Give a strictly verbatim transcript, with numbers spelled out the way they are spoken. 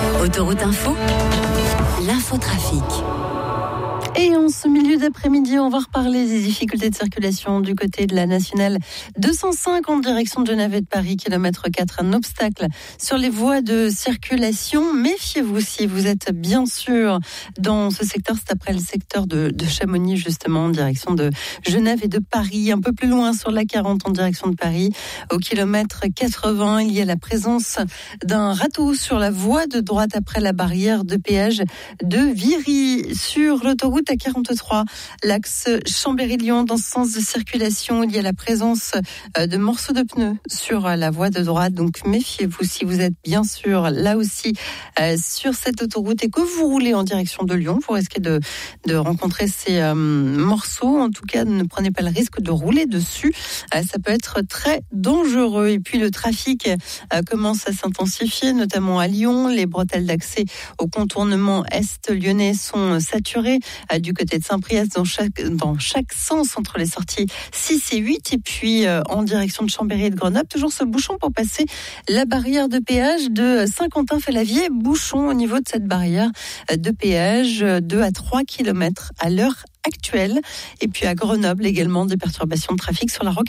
Autoroute Info, l'infotrafic. Et en ce milieu d'après-midi, on va reparler des difficultés de circulation du côté de la nationale deux cent cinq en direction de Genève et de Paris, kilomètre quatre, un obstacle sur les voies de circulation. Méfiez-vous si vous êtes bien sûr dans ce secteur, c'est après le secteur de, de Chamonix justement en direction de Genève et de Paris. Un peu plus loin sur la quarante en direction de Paris, au kilomètre quatre-vingts, il y a la présence d'un râteau sur la voie de droite après la barrière de péage de Viry. Sur l'autoroute à quarante-trois, l'axe Chambéry-Lyon, dans ce sens de circulation, il y a la présence de morceaux de pneus sur la voie de droite. Donc méfiez-vous si vous êtes bien sûr là aussi euh, sur cette autoroute et que vous roulez en direction de Lyon, vous risquez de, de rencontrer ces euh, morceaux. En tout cas, ne prenez pas le risque de rouler dessus. Euh, ça peut être très dangereux. Et puis le trafic euh, commence à s'intensifier, notamment à Lyon. Les bretelles d'accès au contournement est lyonnais sont saturées du côté de Saint-Priest dans chaque, dans chaque sens entre les sorties six et huit et puis euh, en direction de Chambéry et de Grenoble. Toujours ce bouchon pour passer la barrière de péage de Saint-Quentin-Fallavier. Bouchon au niveau de cette barrière de péage, deux à trois kilomètres à l'heure actuelle. Et puis à Grenoble également, des perturbations de trafic sur la Rocade.